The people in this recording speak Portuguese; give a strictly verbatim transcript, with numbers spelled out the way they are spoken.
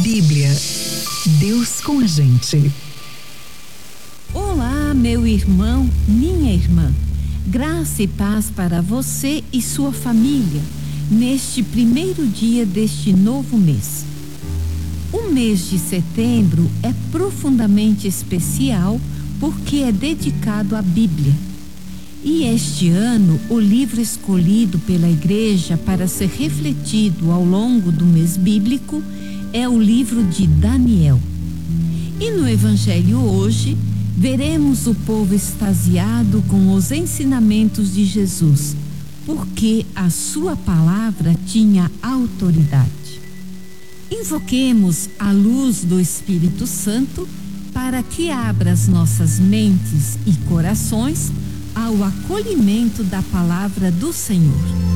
Bíblia. Deus com a gente. Olá, meu irmão, minha irmã. Graça e paz para você e sua família neste primeiro dia deste novo mês. O mês de setembro é profundamente especial porque é dedicado à Bíblia. E este ano, o livro escolhido pela igreja para ser refletido ao longo do mês bíblico é o livro de Daniel. E no Evangelho hoje, veremos o povo extasiado com os ensinamentos de Jesus, porque a sua palavra tinha autoridade. Invoquemos a luz do Espírito Santo para que abra as nossas mentes e corações ao acolhimento da palavra do Senhor.